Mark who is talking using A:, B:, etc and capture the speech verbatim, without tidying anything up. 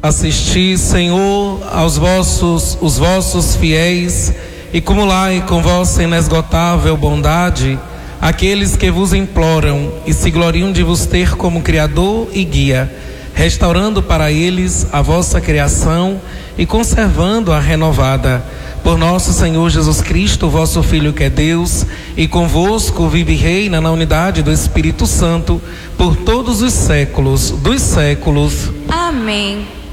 A: Assisti, Senhor, aos vossos, os vossos fiéis e cumulai com vossa inesgotável bondade aqueles que vos imploram e se gloriam de vos ter como Criador e Guia, restaurando para eles a vossa criação e conservando-a renovada. Por nosso Senhor Jesus Cristo, vosso Filho que é Deus, e convosco vive e reina na unidade do Espírito Santo, por todos os séculos dos séculos.
B: Amém.